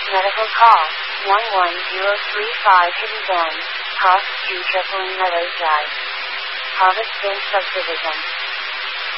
Medical call, 11035 Hidden Bend, Cross 2 Meadows Drive. Harvest Bend Subdivision.